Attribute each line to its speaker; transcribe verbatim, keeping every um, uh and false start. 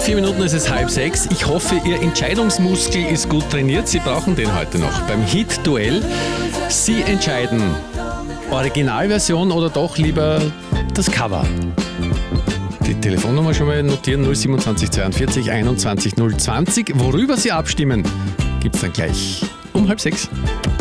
Speaker 1: vier Minuten ist es halb sechs. Ich hoffe, Ihr Entscheidungsmuskel ist gut trainiert. Sie brauchen den heute noch. Beim Hit-Duell. Sie entscheiden, Originalversion oder doch lieber das Cover. Die Telefonnummer schon mal notieren: null siebenundzwanzig zweiundvierzig einundzwanzig null zwanzig. Worüber Sie abstimmen, gibt's dann gleich um halb sechs.